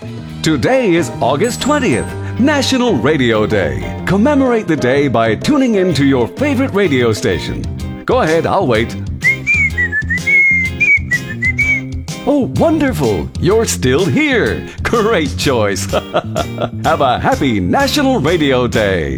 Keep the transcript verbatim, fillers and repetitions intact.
Today is August twentieth, National Radio Day. Commemorate the day by tuning in to your favorite radio station. Go ahead, I'll wait. Oh, wonderful! You're still here. Great choice. Have a happy National Radio Day.